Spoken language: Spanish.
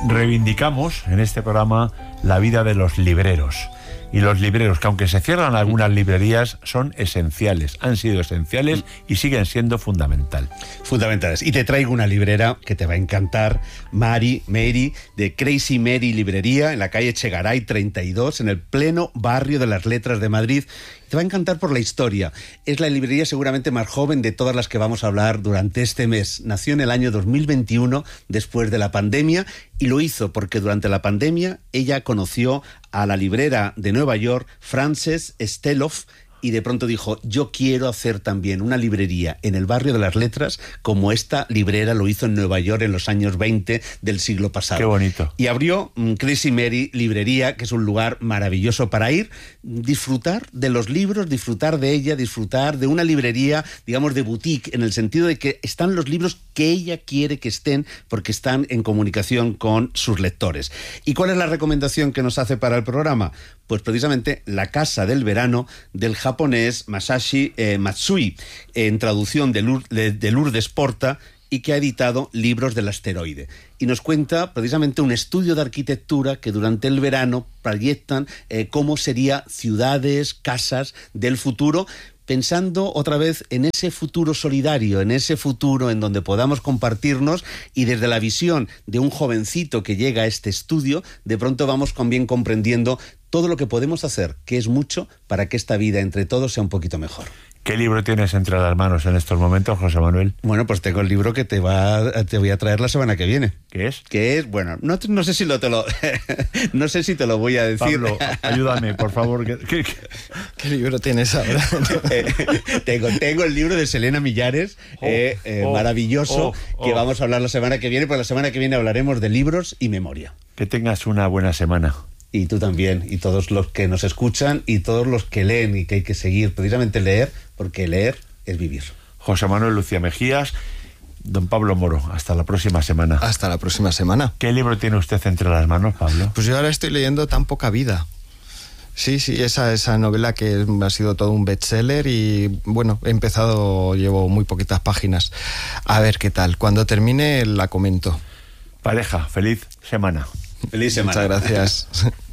Reivindicamos en este programa la vida de los libreros. Y los libreros, que aunque se cierran algunas librerías, son esenciales, han sido esenciales y siguen siendo fundamentales. Y te traigo una librera que te va a encantar, Mary, de Crazy Mary Librería, en la calle Chegaray 32, en el pleno barrio de las Letras de Madrid. Te va a encantar por la historia. Es la librería seguramente más joven de todas las que vamos a hablar durante este mes. Nació en el año 2021, después de la pandemia, y lo hizo porque durante la pandemia ella conoció a la librera de Nueva York, Frances Steloff, y de pronto dijo, yo quiero hacer también una librería en el barrio de las Letras como esta librera lo hizo en Nueva York en los años 20 del siglo pasado. Qué bonito. Y abrió Crazy Mary Librería, que es un lugar maravilloso para ir, disfrutar de los libros, disfrutar de ella, disfrutar de una librería, digamos, de boutique, en el sentido de que están los libros que ella quiere que estén, porque están en comunicación con sus lectores. ¿Y cuál es la recomendación que nos hace para el programa? Pues precisamente La Casa del Verano, del japonés Masashi Matsui, en traducción de Lourdes Porta, y que ha editado Libros del Asteroide. Y nos cuenta precisamente un estudio de arquitectura que durante el verano proyectan cómo serían ciudades, casas del futuro, pensando otra vez en ese futuro solidario, en ese futuro en donde podamos compartirnos, y desde la visión de un jovencito que llega a este estudio, de pronto vamos también comprendiendo todo lo que podemos hacer, que es mucho, para que esta vida entre todos sea un poquito mejor. ¿Qué libro tienes entre las manos en estos momentos, José Manuel? Bueno, pues tengo el libro que te voy a traer la semana que viene. ¿Qué es? Que es, bueno, no sé si no sé si te lo voy a decir. Pablo, ayúdame, por favor. ¿Qué libro tienes ahora? Tengo el libro de Selena Millares, maravilloso, que vamos a hablar la semana que viene, porque la semana que viene hablaremos de libros y memoria. Que tengas una buena semana. Y tú también, y todos los que nos escuchan, y todos los que leen, y que hay que seguir, precisamente leer, porque leer es vivir. José Manuel Lucía Mejías, don Pablo Moro, hasta la próxima semana. Hasta la próxima semana. ¿Qué libro tiene usted entre las manos, Pablo? Pues yo ahora estoy leyendo Tan poca vida. Sí, esa novela que ha sido todo un bestseller y, bueno, llevo muy poquitas páginas. A ver qué tal. Cuando termine la comento. Pareja, feliz semana. Feliz semana. Muchas gracias.